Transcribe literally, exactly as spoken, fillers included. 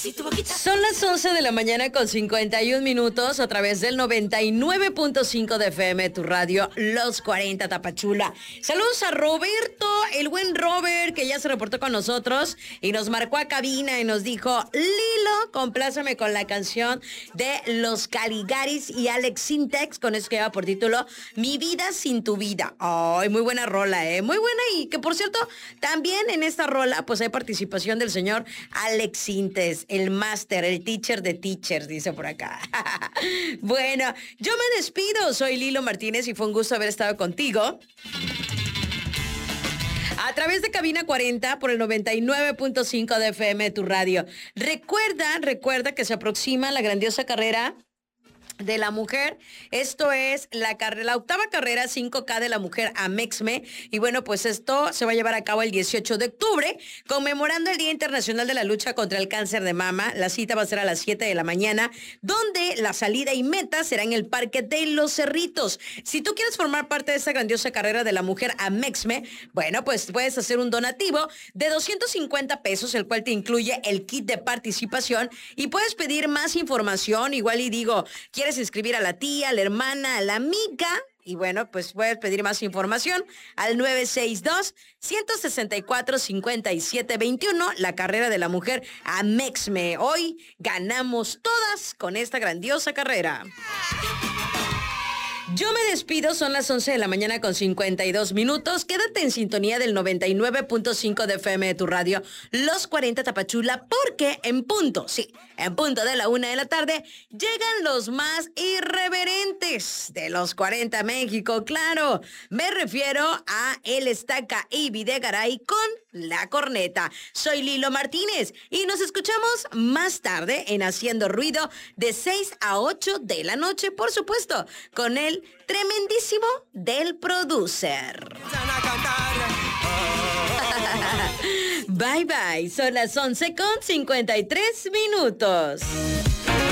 Son las once de la mañana con cincuenta y un minutos a través del noventa y nueve punto cinco de F M, tu radio, Los cuarenta Tapachula. Saludos a Roberto, el buen Robert, que ya se reportó con nosotros y nos marcó a cabina y nos dijo: Lilo, compláceme con la canción de Los Caligaris y Alex Sintex, con eso que lleva por título Mi vida sin tu vida. Ay, muy buena rola, eh, muy buena. Y que por cierto, también en esta rola pues hay participación del señor Alex Sintex, el máster, el teacher de teachers, dice por acá. Bueno, yo me despido, soy Lilo Martínez y fue un gusto haber estado contigo a través de Cabina cuarenta por el noventa y nueve punto cinco de F M, tu radio. Recuerda, recuerda que se aproxima la grandiosa carrera de la mujer. Esto es la, carrera, la octava carrera cinco K de la mujer Amexme. Y bueno, pues esto se va a llevar a cabo el dieciocho de octubre, conmemorando el Día Internacional de la Lucha contra el Cáncer de Mama. La cita va a ser a las siete de la mañana, donde la salida y meta será en el Parque de los Cerritos. Si tú quieres formar parte de esta grandiosa carrera de la mujer Amexme, bueno, pues puedes hacer un donativo de doscientos cincuenta pesos, el cual te incluye el kit de participación, y puedes pedir más información. Igual y digo, ¿quieres inscribir a la tía, a la hermana, a la amiga? Y bueno, pues puedes pedir más información al nueve seis dos, uno seis cuatro, cinco siete dos uno, la carrera de la mujer Amexme. Hoy ganamos todas con esta grandiosa carrera. Yo me despido, son las once de la mañana con cincuenta y dos minutos. Quédate en sintonía del noventa y nueve punto cinco de F M de tu radio, Los cuarenta Tapachula, porque en punto, sí, en punto de la una de la tarde, llegan los más irreverentes de Los cuarenta México. Claro, me refiero a El Estaca y Videgaray con La Corneta. Soy Lilo Martínez y nos escuchamos más tarde en Haciendo Ruido de seis a ocho de la noche, por supuesto, con el tremendísimo del producer. Bye bye, son las once con cincuenta y tres minutos.